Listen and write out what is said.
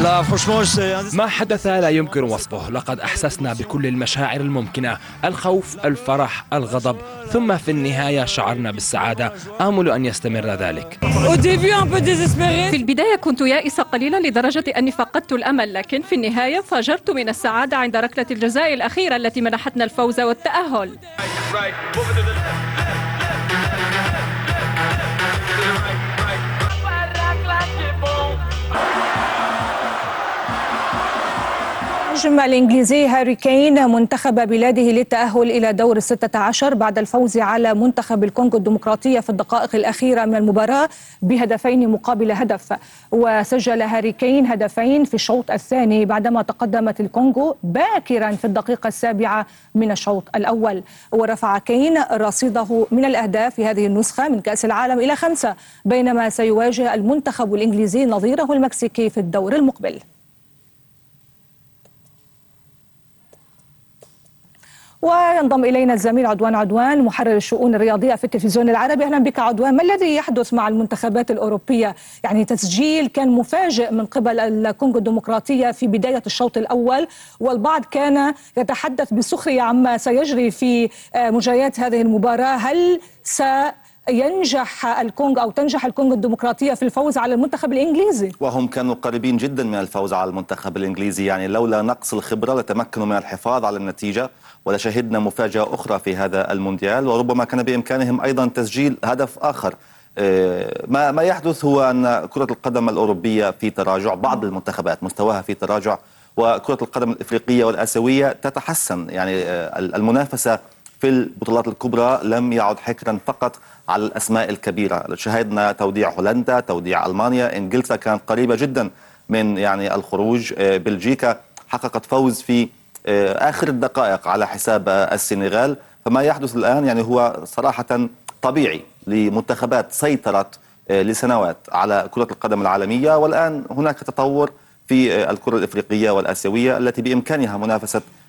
ما حدث لا يمكن وصفه. لقد أحسسنا بكل المشاعر الممكنة، الخوف، الفرح، الغضب، ثم في النهاية شعرنا بالسعادة. آمل أن يستمر ذلك. في البداية كنت يائسة قليلا لدرجة أني فقدت الأمل، لكن في النهاية فجرت من السعادة عند ركلة الجزاء الأخيرة التي منحتنا الفوز والتأهل. النجم الإنجليزي هاري كين منتخب بلاده للتأهل إلى دور 16 بعد الفوز على منتخب الكونغو الديمقراطية في الدقائق الأخيرة من المباراة بهدفين مقابل هدف. وسجل هاري كين هدفين في الشوط الثاني بعدما تقدمت الكونغو باكرا في الدقيقة 7 من الشوط الأول. ورفع كين رصيده من الأهداف في هذه النسخة من كأس العالم إلى 5، بينما سيواجه المنتخب الإنجليزي نظيره المكسيكي في الدور المقبل. وينضم إلينا الزميل عدوان محرر الشؤون الرياضية في التلفزيون العربي. أهلا بك عدوان. ما الذي يحدث مع المنتخبات الأوروبية؟ يعني تسجيل كان مفاجئ من قبل الكونغو الديمقراطية في بداية الشوط الأول، والبعض كان يتحدث بسخرية عما سيجري في مجريات هذه المباراة. هل ينجح الكونغو أو تنجح الكونغو الديمقراطية في الفوز على المنتخب الإنجليزي؟ وهم كانوا قريبين جدا من الفوز على المنتخب الإنجليزي، يعني لولا نقص الخبرة لتمكنوا من الحفاظ على النتيجة، ولشهدنا مفاجأة أخرى في هذا المونديال، وربما كان بإمكانهم أيضا تسجيل هدف آخر. ما يحدث هو أن كرة القدم الأوروبية في تراجع، بعض المنتخبات مستواها في تراجع، وكرة القدم الإفريقية والآسيوية تتحسن. يعني المنافسة في البطولات الكبرى لم يعد حكرا فقط على الأسماء الكبيرة. شاهدنا توديع هولندا، توديع ألمانيا، إنجلترا كانت قريبة جدا من يعني الخروج، بلجيكا حققت فوز في آخر الدقائق على حساب السنغال. فما يحدث الآن يعني هو صراحة طبيعي لمنتخبات سيطرت لسنوات على كرة القدم العالمية، والآن هناك تطور في الكرة الإفريقية والآسيوية التي بإمكانها منافسة